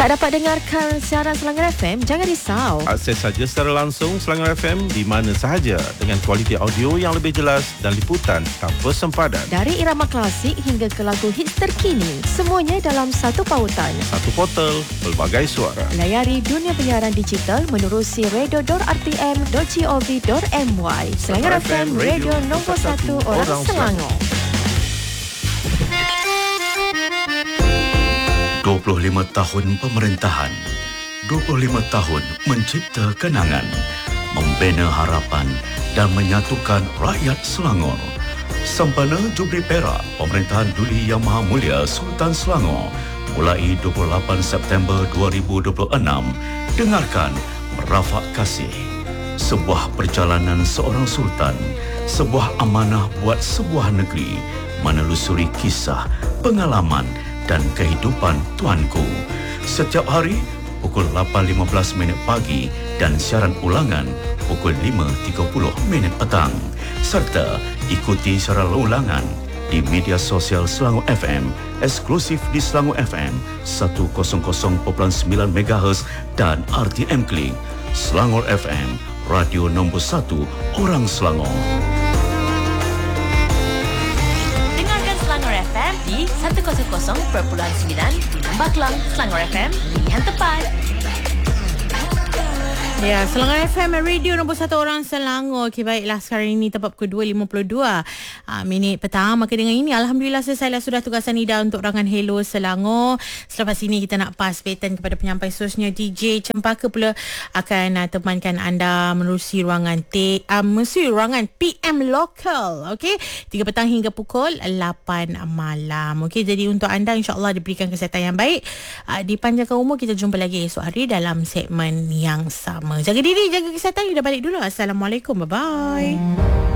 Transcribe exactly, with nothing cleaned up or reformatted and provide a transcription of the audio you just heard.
Tak dapat dengarkan siaran Selangor F M? Jangan risau. Akses saja secara langsung Selangor F M di mana sahaja dengan kualiti audio yang lebih jelas dan liputan tanpa sempadan. Dari irama klasik hingga ke lagu hits terkini, semuanya dalam satu pautan. Satu portal, pelbagai suara. Layari dunia penyiaran digital menerusi radio dot r t m dot gov dot m y. Selangor F M, radio nombor satu orang, orang Selangor. dua puluh lima tahun pemerintahan, dua puluh lima tahun mencipta kenangan, membina harapan dan menyatukan rakyat Selangor. Sempena Jubli Perak Pemerintahan Duli Yang Maha Mulia Sultan Selangor mulai dua puluh lapan September dua ribu dua puluh enam. Dengarkan Merafak Kasih, sebuah perjalanan seorang sultan, sebuah amanah buat sebuah negeri, menelusuri kisah, pengalaman dan kehidupan tuanku. Setiap hari pukul lapan lima belas minit pagi dan siaran ulangan pukul lima tiga puluh minit petang. Serta ikuti secara ulangan di media sosial Selangor F M, eksklusif di Selangor F M seratus perpuluhan sembilan megahertz dan R T M Klik. Selangor F M, radio nombor satu orang Selangor. F M di seratus perpuluhan sembilan di Lembah Kelang. Selangor F M, pilihan tepat. Ya, Selangor F M, radio nombor satu orang Selangor. Okay, baiklah, sekarang ini tepat pukul dua lima puluh dua uh, minit petang. Maka dengan ini, Alhamdulillah selesai sudah tugasan Ida untuk rangan Hello Selangor. Selepas ini kita nak pass baton kepada penyampai seterusnya. D J Cempaka pula akan uh, temankan anda menerusi ruangan T, uh, menerusi ruangan P M Local. Okey, tiga petang hingga pukul lapan malam. Okey, jadi untuk anda insya-Allah diberikan kesihatan yang baik, uh, dipanjangkan umur. Kita jumpa lagi esok hari dalam segmen yang sama. Jaga diri, jaga kesihatan. Kita balik dulu. Assalamualaikum. Bye-bye.